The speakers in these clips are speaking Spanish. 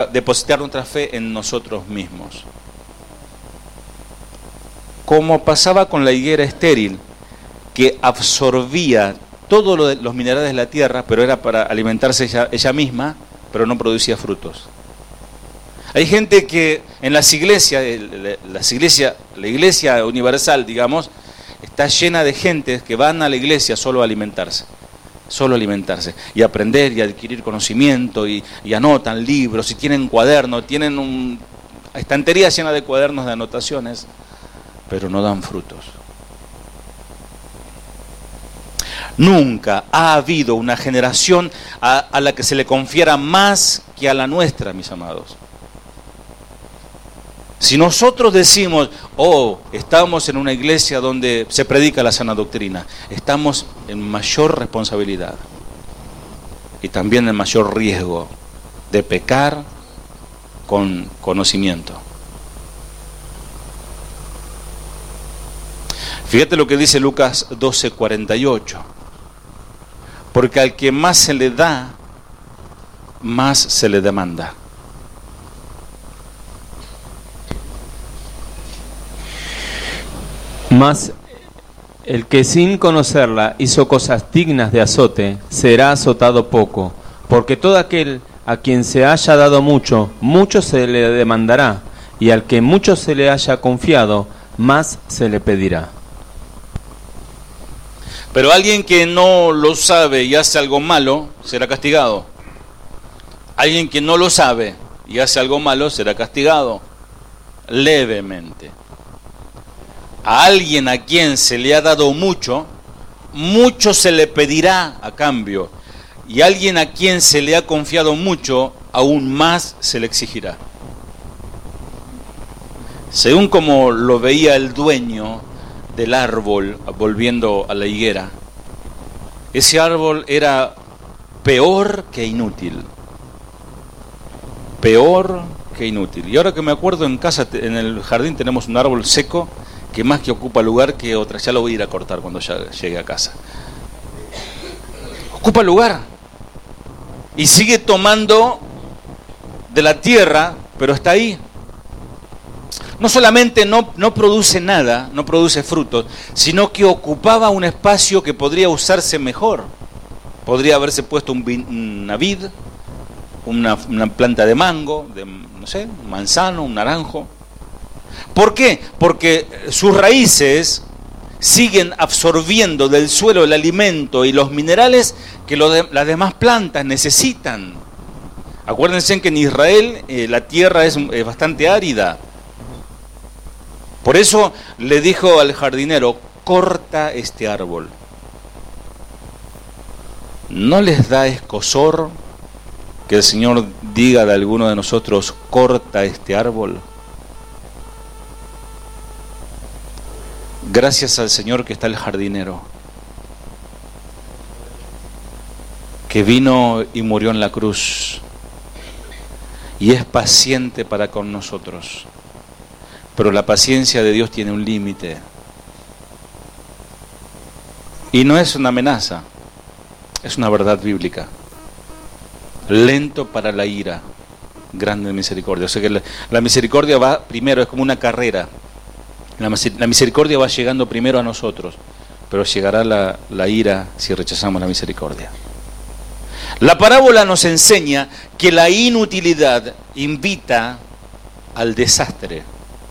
depositar nuestra fe en nosotros mismos. Como pasaba con la higuera estéril, que absorbía todos los minerales de la tierra, pero era para alimentarse ella misma, pero no producía frutos. Hay gente que en las iglesias, la iglesia universal, digamos, está llena de gente que van a la iglesia solo a alimentarse, y aprender y adquirir conocimiento, y anotan libros, y tienen cuadernos, tienen una estantería llena de cuadernos de anotaciones, pero no dan frutos. Nunca ha habido una generación a la que se le confiara más que a la nuestra, mis amados. Si nosotros decimos, estamos en una iglesia donde se predica la sana doctrina, estamos en mayor responsabilidad y también en mayor riesgo de pecar con conocimiento. Fíjate lo que dice Lucas 12:48. Porque al que más se le da, más se le demanda. Mas el que sin conocerla hizo cosas dignas de azote, será azotado poco, porque todo aquel a quien se haya dado mucho, mucho se le demandará, y al que mucho se le haya confiado, más se le pedirá. Pero alguien que no lo sabe y hace algo malo, será castigado. Alguien que no lo sabe y hace algo malo, será castigado levemente. A alguien a quien se le ha dado mucho, mucho se le pedirá a cambio. Y a alguien a quien se le ha confiado mucho, aún más se le exigirá. Según como lo veía el dueño del árbol, volviendo a la higuera, ese árbol era peor que inútil. Peor que inútil. Y ahora que me acuerdo, en casa, en el jardín tenemos un árbol seco que más que ocupa lugar que otra. Ya lo voy a ir a cortar cuando ya llegue a casa. Ocupa lugar. Y sigue tomando de la tierra, pero está ahí. No solamente no produce nada, no produce frutos, sino que ocupaba un espacio que podría usarse mejor. Podría haberse puesto una vid, una planta de mango, un manzano, un naranjo. ¿Por qué? Porque sus raíces siguen absorbiendo del suelo el alimento y los minerales que las demás plantas necesitan. Acuérdense que en Israel la tierra es bastante árida. Por eso le dijo al jardinero, corta este árbol. ¿No les da escozor que el Señor diga de alguno de nosotros, corta este árbol? Gracias al Señor que está el jardinero, que vino y murió en la cruz y es paciente para con nosotros. Pero la paciencia de Dios tiene un límite. Y no es una amenaza, es una verdad bíblica. Lento para la ira, grande en misericordia. O sea que la misericordia va primero, es como una carrera. La misericordia va llegando primero a nosotros, pero llegará la ira si rechazamos la misericordia. La parábola nos enseña que la inutilidad invita al desastre.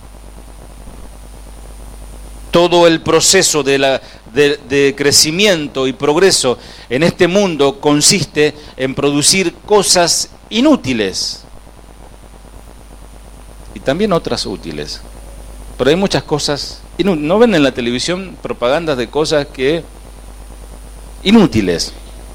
Todo el proceso de crecimiento y progreso en este mundo consiste en producir cosas inútiles y también otras útiles. Pero hay muchas cosas inútiles. ¿No ven en la televisión propagandas de cosas inútiles?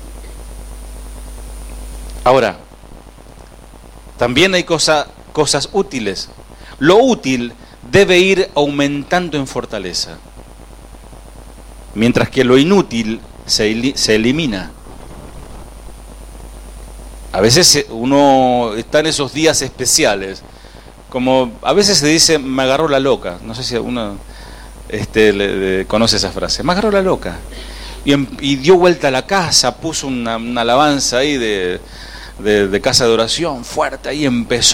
Ahora, también hay cosas útiles. Lo útil debe ir aumentando en fortaleza, mientras que lo inútil se elimina. A veces uno está en esos días especiales, como a veces se dice, me agarró la loca. No sé si uno conoce esa frase, me agarró la loca. Y dio vuelta a la casa, puso una alabanza ahí de casa de oración fuerte, ahí empezó